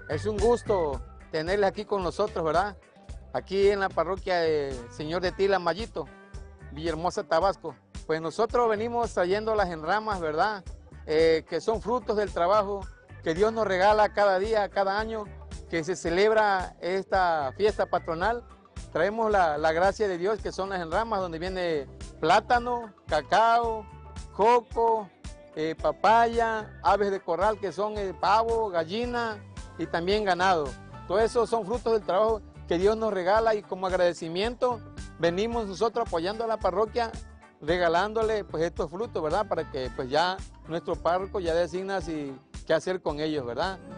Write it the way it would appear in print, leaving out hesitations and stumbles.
Es un gusto tenerles aquí con nosotros, ¿verdad? Aquí en la parroquia de Señor de Tila, Mayito, Villahermosa, Tabasco. Pues nosotros venimos trayendo las enramas, ¿verdad? Que son frutos del trabajo que Dios nos regala cada día, cada año, que se celebra esta fiesta patronal. Traemos la gracia de Dios, que son las enramas, donde viene plátano, cacao, coco, papaya, aves de corral, que son pavo, gallina y también ganado. Todo eso son frutos del trabajo que Dios nos regala, y como agradecimiento venimos nosotros apoyando a la parroquia, regalándole pues estos frutos, ¿verdad? Para que pues ya nuestro párroco ya designa si qué hacer con ellos, ¿verdad?